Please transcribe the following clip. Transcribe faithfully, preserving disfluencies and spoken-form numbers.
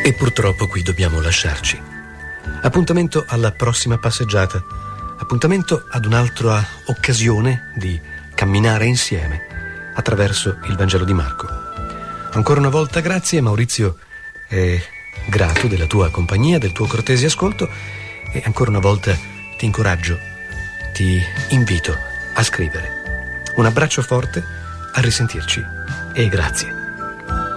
E purtroppo qui dobbiamo lasciarci. Appuntamento alla prossima passeggiata. Appuntamento ad un'altra occasione di camminare insieme attraverso il Vangelo di Marco. Ancora una volta grazie, Maurizio è grato della tua compagnia, del tuo cortese ascolto, e ancora una volta ti incoraggio, ti invito a scrivere. Un abbraccio forte, a risentirci e grazie.